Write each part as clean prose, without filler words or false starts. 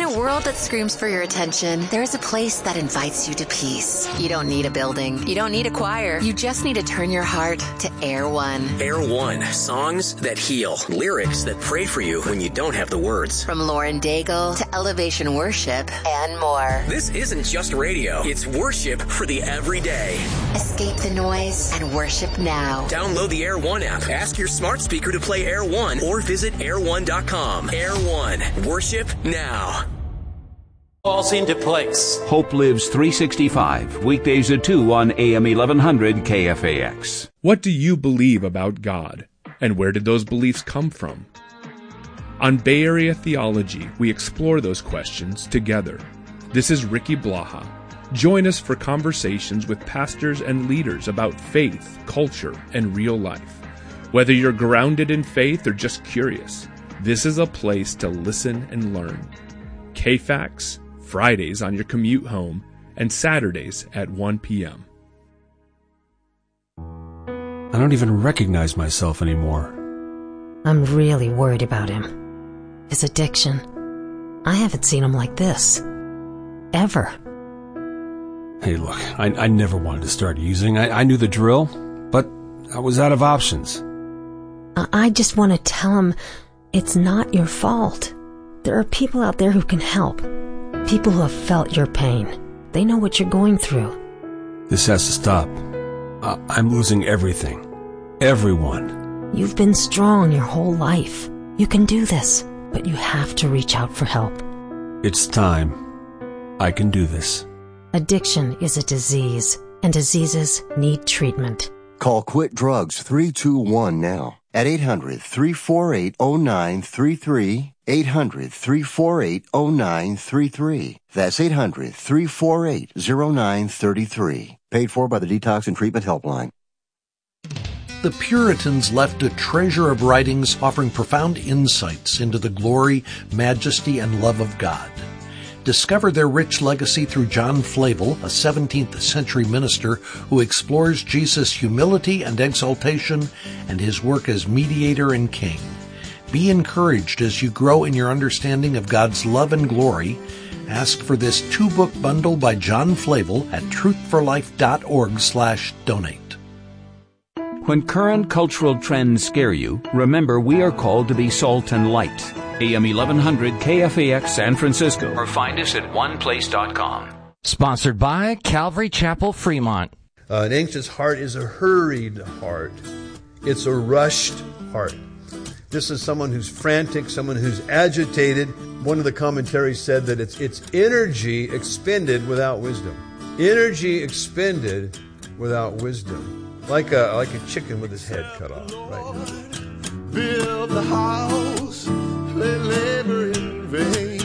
a world that screams for your attention, there is a place that invites you to peace. You don't need a building. You don't need a choir. You just need to turn your heart to Air One. Air One. Songs that heal. Lyrics that pray for you when you don't have the words. From Lauren Daigle to Elevation Worship and more. This isn't just radio. It's worship for the everyday. Escape the noise and worship now. Download the Air One app. Ask your smart speaker to play Air One or visit air1.com. Air One. Worship now. Falls into place. Hope Lives 365, weekdays at 2 on AM 1100 KFAX. What do you believe about God? And where did those beliefs come from? On Bay Area Theology, we explore those questions together. This is Ricky Blaha. Join us for conversations with pastors and leaders about faith, culture, and real life. Whether you're grounded in faith or just curious, this is a place to listen and learn. KFAX, Fridays on your commute home, and Saturdays at 1 p.m. I don't even recognize myself anymore. I'm really worried about him. His addiction. I haven't seen him like this. Ever. Hey, look, I never wanted to start using. I knew the drill, but I was out of options. I just want to tell him it's not your fault. There are people out there who can help. People who have felt your pain. They know what you're going through. This has to stop. I'm losing everything. Everyone. You've been strong your whole life. You can do this, but you have to reach out for help. It's time. I can do this. Addiction is a disease, and diseases need treatment. Call Quit Drugs 321 now at 800-348-0933, 800-348-0933. That's 800-348-0933. Paid for by the Detox and Treatment Helpline. The Puritans left a treasure of writings offering profound insights into the glory, majesty, and love of God. Discover their rich legacy through John Flavel, a 17th century minister who explores Jesus' humility and exaltation and his work as mediator and king. Be encouraged as you grow in your understanding of God's love and glory. Ask for this 2-book bundle by John Flavel at truthforlife.org/donate. When current cultural trends scare you, remember we are called to be salt and light. AM 1100 KFAX San Francisco. Or find us at oneplace.com. Sponsored by Calvary Chapel Fremont. An anxious heart is a hurried heart. It's a rushed heart. This is someone who's frantic, someone who's agitated. One of the commentaries said that it's energy expended without wisdom. Energy expended without wisdom. Like a chicken with his head cut off right now. Build the house, let labor in vain.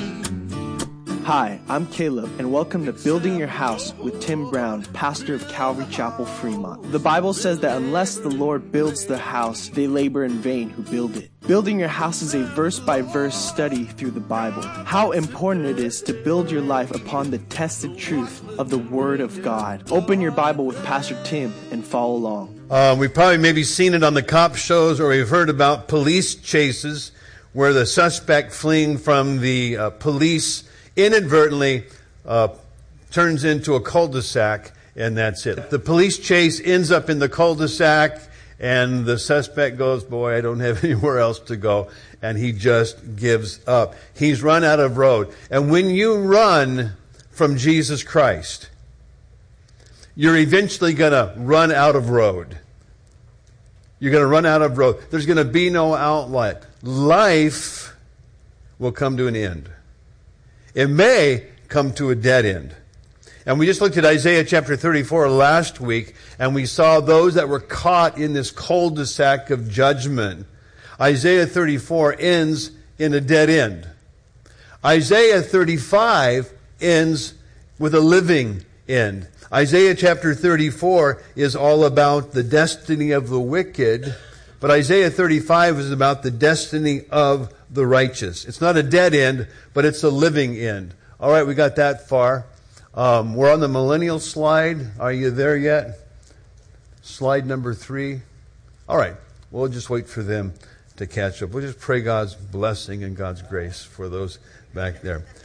Hi, I'm Caleb, and welcome to Building Your House with Tim Brown, pastor of Calvary Chapel, Fremont. The Bible says that unless the Lord builds the house, they labor in vain who build it. Building your house is a verse-by-verse study through the Bible. How important it is to build your life upon the tested truth of the Word of God. Open your Bible with Pastor Tim and follow along. We've probably maybe seen it on the cop shows, or we've heard about police chases where the suspect fleeing from the police inadvertently turns into a cul-de-sac, and that's it. The police chase ends up in the cul-de-sac, and the suspect goes, boy, I don't have anywhere else to go, and he just gives up. He's run out of road. And when you run from Jesus Christ, you're eventually going to run out of road. You're going to run out of road. There's going to be no outlet. Life will come to an end. It may come to a dead end. And we just looked at Isaiah chapter 34 last week, and we saw those that were caught in this cul-de-sac of judgment. Isaiah 34 ends in a dead end. Isaiah 35 ends with a living end. Isaiah chapter 34 is all about the destiny of the wicked, but Isaiah 35 is about the destiny of the righteous. It's not a dead end, but it's a living end. All right, we got that far. We're on the millennial slide. Are you there yet? Slide number 3. All right, we'll just wait for them to catch up. We'll just pray God's blessing and God's grace for those back there.